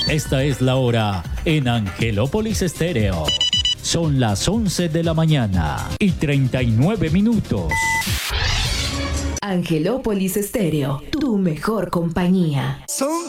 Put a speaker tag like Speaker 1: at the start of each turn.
Speaker 1: Esta es la hora en Angelópolis Estéreo. Son las 11 de la mañana y 39 minutos.
Speaker 2: Angelópolis Estéreo, tu mejor compañía.
Speaker 3: Son